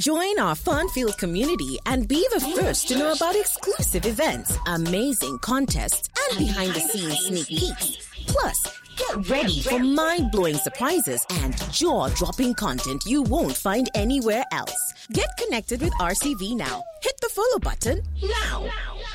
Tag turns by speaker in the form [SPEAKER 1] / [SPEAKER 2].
[SPEAKER 1] Join our fun-filled community and be the first to know about exclusive events, amazing contests, and behind-the-scenes sneak peeks. Plus, get ready for mind-blowing surprises and jaw-dropping content you won't find anywhere else. Get connected with RCV now. Hit the follow button now.